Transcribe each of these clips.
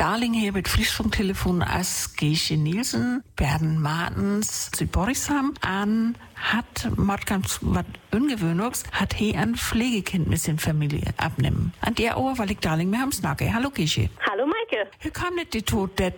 Darling hier mit Frischfunktelefon als Gesche Nielsen, Berden Martens, zu Borisam an hat mal ganz was Ungewöhnliches, hat hier ein Pflegekind mit seiner Familie abnehmen. An der Ohr, weil ich Darling mehr am Snacke. Hallo Gesche. Hallo Maike. Wie kam nicht die Tod, dass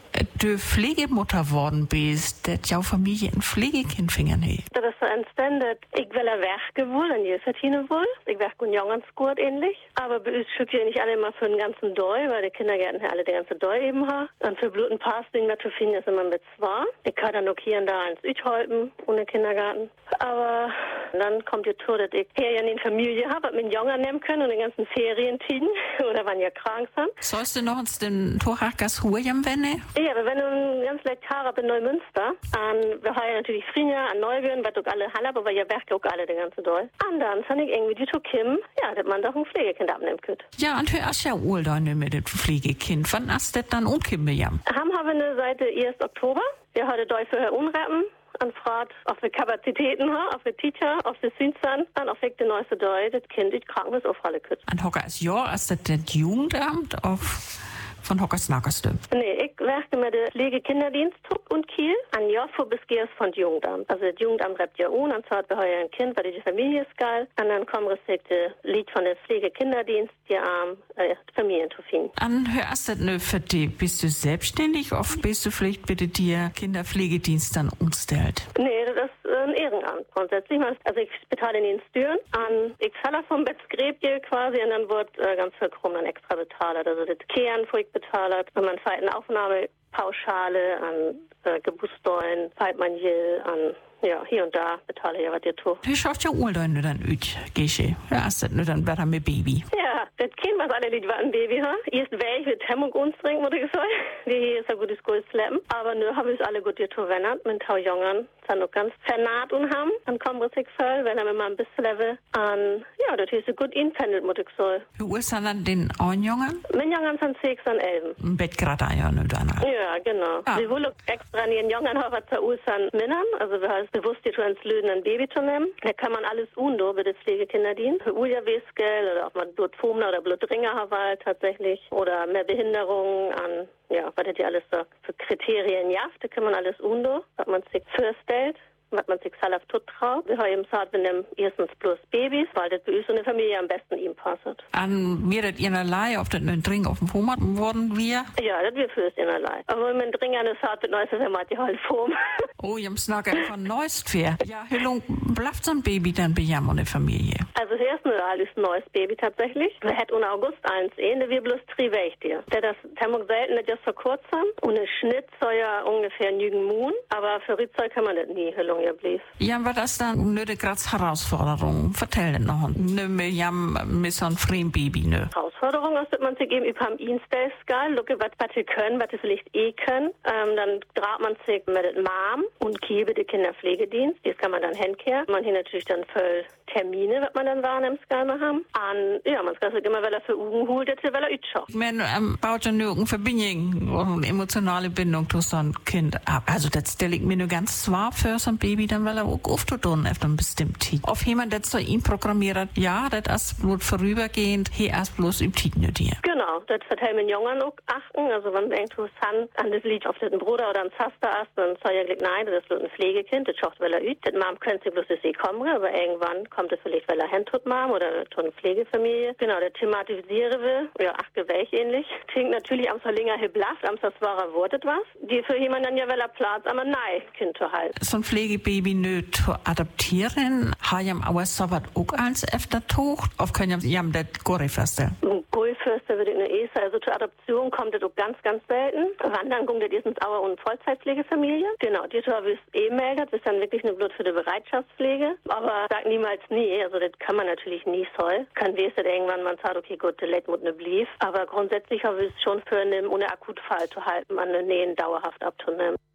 du Pflegemutter worden bist, dass jou Familie ein Pflegekind fingern he? Dat is zo entstanden. Ik wil er werken wohl, en je verdienen wohl. Ich werke in Jongensgurt ähnlich. Aber bei uns studieren nicht alle immer für den ganzen Doi, weil die Kindergärten hier alle den ganzen Doi eben haben. Und für Blut und Passing, was zu finden ist immer mit zwei. Ich kann dann auch hier und da ins Ütholpen, ohne Kindergarten. Aber dann kommt die Tour, dass ich hier ja eine Familie habe, was mit Jungen nehmen können und den ganzen Ferientiden. Oder wann ja krank sind. Sollst du noch ins den Torachgas Hurjam wenne? Ja, aber wenn du ein ganz leicht Haar ab in Neumünster, wir haben ja natürlich Frinia an Neubüren, was auch alle Halle, aber ja werke auch alle den ganzen Doll. Und dann fand ich irgendwie die Kim, ja, dass man doch ein Pflegekind abnehmen könnte. Ja, und hörst ja wohl da mit dem Pflegekind. Wann hast du das dann umkippen, Jam? Haben wir eine Seite 1. Oktober. Wir haben Doll für Unrappen. Und fragt, ob wir Kapazitäten haben, ob wir Teacher, ob wir Sündsan, und ob wir die neueste Doll, das Kind, das Krankenhaus aufhalle können. Und Hocker ist ja, ist das Jugendamt auf von Hockers Nackerste? Nee, ich werke mit der Pflegekinderdienst und Kiel an Jofo bis Geers von Jugendamt. Also das Jugendamt reibt ja un, und zwar bei ein Kind, weil die Familie ist geil. Und dann kommen respektive Lied von der Pflegekinderdienst, die Familien zu finden. An hörst du das für die? Bist du selbstständig oder bist du vielleicht bitte dir Kinderpflegedienst dann umstellt? Nee, das ist ein Ehrenamt grundsätzlich. Also ich bezahle den Stüren an, ich zahle vom Bettgräbje quasi und dann wird ganz viel krumm dann extra bezahlt. Also das Kehren, wo ich bezahlt, wenn man eine Aufnahmepauschale an Geburtssteuern, zahlt man hier an, ja, hier und da bezahle ich ja was dir tue. Du schaust ja wohl dann üt, Gesche. Ja, ist das nur dann besser mit Baby. Ja, das Kind, was alle Lied war ein Baby, ha? Erst welch mit Hemmung uns trinken, muss ich sagen. Die hier ist ein gutes Goldslappen. Aber nö, habe ich alle gut dir tue, wenn mit Tau Jungen. Dann noch ganz vernaht und haben. Dann kommen wir sich voll, wenn er mit mal ein bisschen Level an, ja, das ist gut infändelt, muss ich sagen. Wie ist dann den Jungen? Mit Jungen sind 6 und 11. Ein Bett gerade ja nicht danach. Ja, genau. Ja. Wir wollen extra in den Jungen haben, was zu sind Männern. Also wir haben bewusst die ins Löden ein Baby zu nehmen. Da kann man alles undo bei der Pflegekinderdienst. Für Uja-Weskel oder ob man Blutfumner oder Blutringer hat tatsächlich. Oder mehr Behinderungen an, ja, was hat die alles so für Kriterien jaft. Da kann man alles undo, was man sich vorstellt. Was man sich selbst tut traut. Wir haben gesagt, wir nehmen erstens bloß Babys, weil das bei uns in der Familie am besten ihm passt. An mir das ihrerlei, auf den Dring auf dem Format wurden wir? Ja, das wir fürs ihrerlei. Aber wenn man Dring an das hat, das neueste Format, die halt Form. Oh, ich hab's nachher von neuest fair. Ja, wie lang bleibt so ein Baby dann bei Jam und der Familie? Also das erste Mal ist ein neues Baby tatsächlich. Wir hätten im August eins wir bloß 3 Weg dir. Das Temmung selten, das ist vor kurzem. Und ein Schnitt soll ja ungefähr nügen Moon. Aber für Riedzeug kann man das nie, wie lange blieb. Ja, war das dann eine gerade Herausforderung? Vertell das noch. Nimm mir Jam mit so einem fremden Baby, ne? Herausforderung ist, dass man sich eben über am Insta-Skal, gucke, was sie können, was sie vielleicht können. Dann draht man sich mit dem Mom und Kiebe, der Kinderpflegedienst. Das kann man dann hinkehren. Man hier natürlich dann voll Termine, was man dann wahrnimmt, Skal mal haben. Ja, man kann sich immer, weil er für Ugen holt, weil er ütschaut. Man baut ja nur eine Verbindung, eine emotionale Bindung zu so einem Kind ab. Also das stelle ich mir nur ganz zwar für so ein Baby, dann weil er auch aufzutun auf einem bestimmten Tiet. Auf jemand, der zu ihm programmiert, ja, das ist bloß vorübergehend, hier erst bloß im Tiet nicht hier. Genau, das verteilt man Jungen auch achten. Also wenn man irgendwo an das Lied auf den Bruder oder einen Zaster ist, dann soll ja gleich, nein, das ist bloß ein Pflegekind, das schaut, weil er übt. Das Mom könnte bloß das kommen, aber irgendwann kommt es vielleicht, weil er Hand tut, Mom, oder tut eine Pflegefamilie. Genau, der thematisieren will, ja, ach, gewäch ähnlich. Klingt natürlich am so länger heblaft, am so schwacher wortet was. Die für jemanden dann ja, weil er Platz, aber nein, Kind zu halten. So ein Pflegebaby nicht zu adoptieren, haben aber so was auch als öfter tucht, auf können jam das Gorifeste. Gullfürster würde ich nur also zur Adoption kommt das auch ganz, ganz selten. Wandern kommt das erstens Auer- und Vollzeitpflegefamilie. Genau, die Service meldet, ist dann wirklich eine Blut für die Bereitschaftspflege. Aber sagt niemals nie, also das kann man natürlich nie soll. Kann wesen, dass irgendwann man sagt, okay, gut, der Leitmut ne blieb. Aber grundsätzlich habe ich es schon für einen ohne Akutfall zu halten, an eine Nähen dauerhaft abzunehmen.